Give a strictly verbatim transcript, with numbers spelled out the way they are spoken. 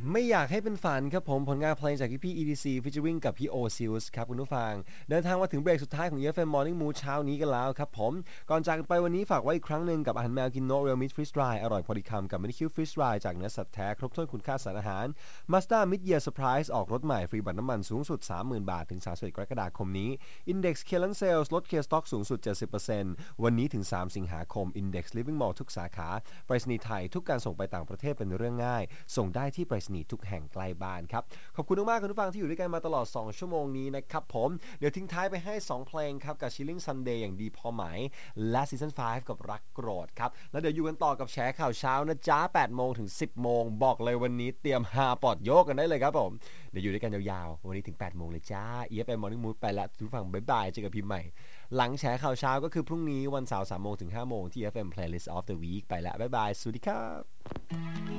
ไม่อยากให้เป็นฝันครับผมผลงานเพลงจากพี่ อี ดี ซี featuring กับพี่ Osiris ครับคุณผู้ฟังเดินทางมาถึงเบรกสุดท้ายของ อี เอฟ เอ็ม Morning Mood เช้านี้กันแล้วครับผมก่อนจากกันไปวันนี้ฝากไว้อีกครั้งหนึ่งกับอาหารแมวกินโนเรียลมิตรฟรีสไตร์อร่อยพอดีคำกับมินิคิวฟรีสไตร์จากเนื้อสัตว์แท้ครบถ้วนคุณค่าสารอาหาร Mazda Mid Year Surprise ออกรถใหม่ฟรีบัตรน้ำมันสูงสุด สามหมื่น บาทถึงสามสิบเอ็ดกรกฎาคมนี้ Index Clearance Sales ลด K Stock สูงสุด เจ็ดสิบเปอร์เซ็นต์ วันนี้ถึงสามสิงหาคม Index Living Mall ทุกสาขาไปรษณีย์ไทยทุกการส่งไปต่างประเทศเป็นเรื่องง่ายส่งได้ที่ไปรษณีย์ทุกแห่งใกล้บ้านครับขอบคุณมากๆคุณผู้ฟังที่อยู่ด้วยกันมาตลอดสองชั่วโมงนี้นะครับผมเดี๋ยวทิ้งท้ายไปให้สองเพลงครับกับ Chilling Sunday อย่างดีพอไหมและซีซั่นห้ากับรักโกรธครับแล้วเดี๋ยวอยู่กันต่อกับแชร์ข่าวเช้านะจ๊ะแปดโมงถึงสิบโมงบอกเลยวันนี้เตรียมฮาปอดโยกกันได้เลยครับผมเดี๋ยวอยู่ด้วยกันยาวๆวันนี้ถึงแปดโมงเลยจ้า อี เอฟ เอ็ม Morning Mood ไปแล้วทุกฝั่งบ๊ายบายเจอกับพิมพ์ใหม่หลังแชร์ข่าวเช้าก็คือพรุ่งนี้วันเสาร์สามโมงถึงห้าโมงที่ เอฟ เอ็ม Playlist of the Week ไปแล้วบ๊ายบายสวัสดีครับ